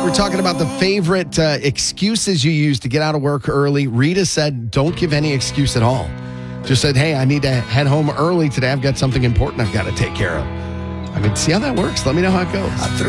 We're talking about the favorite excuses you use to get out of work early. Rita said, don't give any excuse at all. Just said, hey, I need to head home early today. I've got something important I've got to take care of. I mean, see how that works? Let me know how it goes.